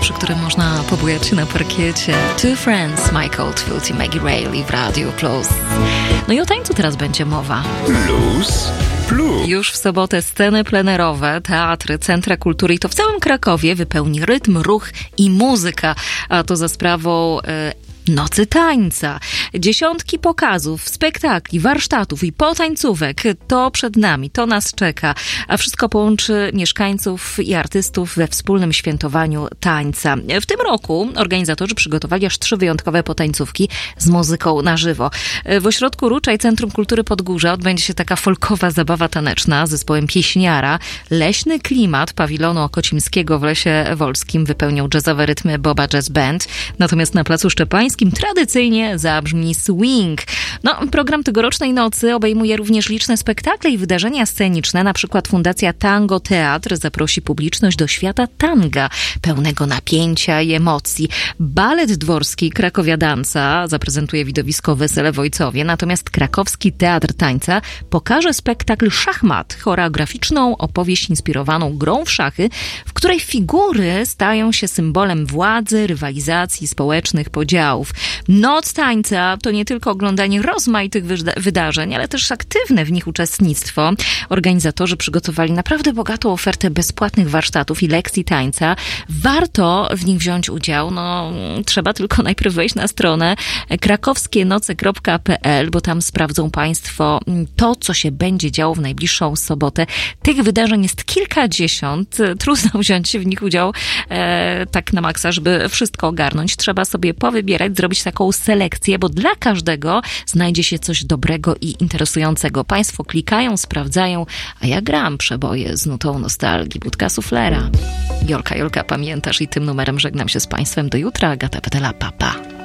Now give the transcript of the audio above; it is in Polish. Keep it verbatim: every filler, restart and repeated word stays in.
przy którym można pobujać się na parkiecie. Two Friends, Mike Oldfield i Maggie Reilly w Radio Plus. No i o tańcu teraz będzie mowa. Plus, plus. Już w sobotę sceny plenerowe, teatry, centra kultury i to w całym Krakowie wypełni rytm, ruch i muzyka. A to za sprawą e, Nocy Tańca. Dziesiątki pokazów, spektakli, warsztatów i potańcówek. To przed nami, to nas czeka. A wszystko połączy mieszkańców i artystów we wspólnym świętowaniu tańca. W tym roku organizatorzy przygotowali aż trzy wyjątkowe potańcówki z muzyką na żywo. W ośrodku Ruczaj Centrum Kultury Podgórza odbędzie się taka folkowa zabawa taneczna z zespołem Pieśniara. Leśny klimat pawilonu Okocimskiego w Lesie Wolskim wypełnią jazzowe rytmy Boba Jazz Band. Natomiast na Placu Szczepańskim tradycyjnie zabrzmi swing. No, program tegorocznej nocy obejmuje również liczne spektakle i wydarzenia sceniczne. Na przykład Fundacja Tango Teatr zaprosi publiczność do świata tanga, pełnego napięcia i emocji. Balet dworski Krakowia Dansa zaprezentuje widowisko Wesele w Ojcowie, natomiast Krakowski Teatr Tańca pokaże spektakl Szachmat, choreograficzną opowieść inspirowaną grą w szachy, w której figury stają się symbolem władzy, rywalizacji, społecznych podziałów. Noc Tańca to nie tylko oglądanie rozmaitych wyda- wydarzeń, ale też aktywne w nich uczestnictwo. Organizatorzy przygotowali naprawdę bogatą ofertę bezpłatnych warsztatów i lekcji tańca. Warto w nich wziąć udział. No, trzeba tylko najpierw wejść na stronę krakowskie noce kropka p l, bo tam sprawdzą Państwo to, co się będzie działo w najbliższą sobotę. Tych wydarzeń jest kilkadziesiąt. Trudno wziąć w nich udział e, tak na maksa, żeby wszystko ogarnąć. Trzeba sobie powybierać, zrobić taką selekcję, bo dla każdego znajdzie się coś dobrego i interesującego. Państwo klikają, sprawdzają, a ja gram przeboje z nutą nostalgii. Budka suflera. Jolka, Jolka, pamiętasz? I tym numerem żegnam się z Państwem. Do jutra. Agata Petela, papa.